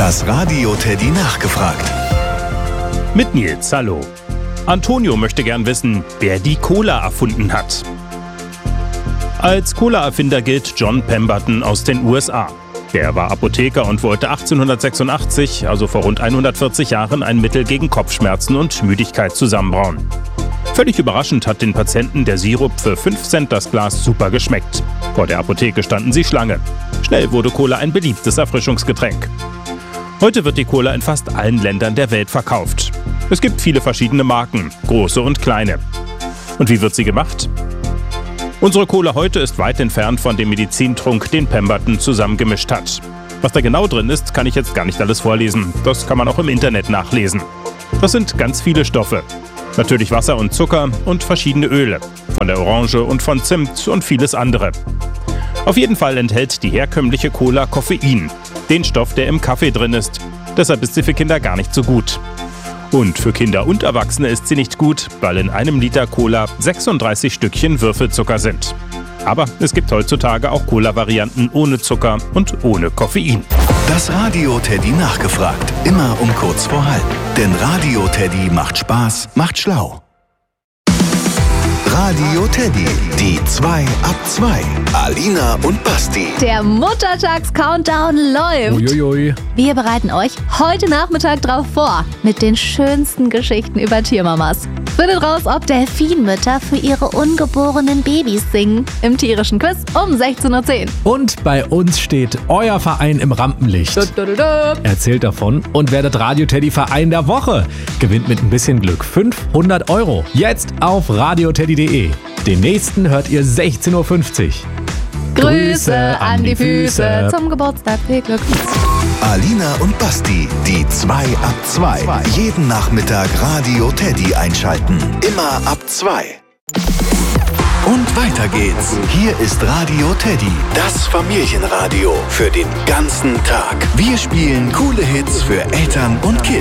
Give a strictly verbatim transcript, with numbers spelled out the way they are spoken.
Das Radio Teddy nachgefragt. Mit Nils, hallo. Antonio möchte gern wissen, wer die Cola erfunden hat. Als Cola-Erfinder gilt John Pemberton aus den U S A. Der war Apotheker und wollte achtzehnhundertsechsundachtzig, also vor rund hundertvierzig Jahren, ein Mittel gegen Kopfschmerzen und Müdigkeit zusammenbrauen. Völlig überraschend hat den Patienten der Sirup für fünf Cent das Glas super geschmeckt. Vor der Apotheke standen sie Schlange. Schnell wurde Cola ein beliebtes Erfrischungsgetränk. Heute wird die Cola in fast allen Ländern der Welt verkauft. Es gibt viele verschiedene Marken, große und kleine. Und wie wird sie gemacht? Unsere Cola heute ist weit entfernt von dem Medizintrunk, den Pemberton zusammengemischt hat. Was da genau drin ist, kann ich jetzt gar nicht alles vorlesen. Das kann man auch im Internet nachlesen. Das sind ganz viele Stoffe. Natürlich Wasser und Zucker und verschiedene Öle. Von der Orange und von Zimt und vieles andere. Auf jeden Fall enthält die herkömmliche Cola Koffein, den Stoff, der im Kaffee drin ist. Deshalb ist sie für Kinder gar nicht so gut. Und für Kinder und Erwachsene ist sie nicht gut, weil in einem Liter Cola sechsunddreißig Stückchen Würfelzucker sind. Aber es gibt heutzutage auch Cola-Varianten ohne Zucker und ohne Koffein. Das Radio Teddy nachgefragt. Immer um kurz vor halb. Denn Radio Teddy macht Spaß, macht schlau. Radio Teddy, die zwei ab zwei. Alina und Basti. Der Muttertags-Countdown läuft. Uiuiui. Wir bereiten euch heute Nachmittag drauf vor mit den schönsten Geschichten über Tiermamas. Findet raus, ob Delfinmütter für ihre ungeborenen Babys singen. Im tierischen Quiz um sechzehn Uhr zehn. Und bei uns steht euer Verein im Rampenlicht. Du, du, du, du. Erzählt davon und werdet Radio Teddy Verein der Woche. Gewinnt mit ein bisschen Glück fünfhundert Euro. Jetzt auf radioteddy punkt de. Den nächsten hört ihr sechzehn Uhr fünfzig. Grüße an die Füße zum Geburtstag. Viel Glück. Alina und Basti, die zwei ab zwei. Jeden Nachmittag Radio Teddy einschalten. Immer ab zwei. Und weiter geht's. Hier ist Radio Teddy, das Familienradio für den ganzen Tag. Wir spielen coole Hits für Eltern und Kids.